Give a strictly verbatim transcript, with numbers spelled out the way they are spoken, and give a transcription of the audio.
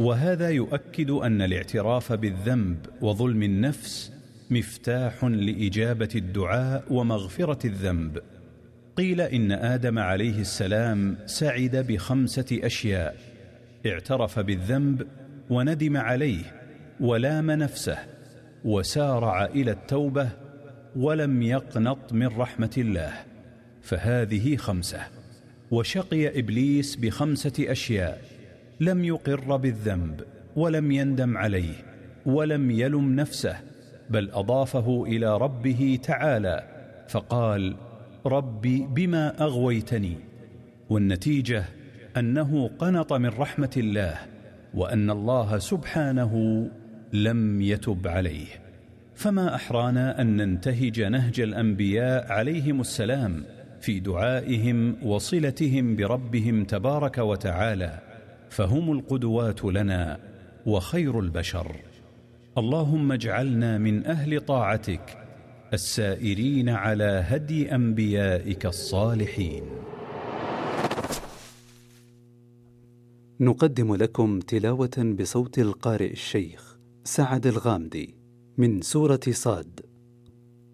وهذا يؤكد أن الاعتراف بالذنب وظلم النفس مفتاح لإجابة الدعاء ومغفرة الذنب. قيل إن آدم عليه السلام سعد بخمسة أشياء: اعترف بالذنب وندم عليه ولام نفسه وسارع إلى التوبة ولم يقنط من رحمة الله، فهذه خمسة. وشقي إبليس بخمسة أشياء: لم يقر بالذنب ولم يندم عليه ولم يلم نفسه، بل أضافه إلى ربه تعالى فقال: ربي بما أغويتني. والنتيجة أنه قنط من رحمة الله، وأن الله سبحانه لم يتب عليه. فما أحرانا أن ننتهج نهج الأنبياء عليهم السلام في دعائهم وصلتهم بربهم تبارك وتعالى، فهم القدوات لنا وخير البشر. اللهم اجعلنا من أهل طاعتك السائرين على هدي أنبيائك الصالحين. نقدم لكم تلاوة بصوت القارئ الشيخ سعد الغامدي من سورة صاد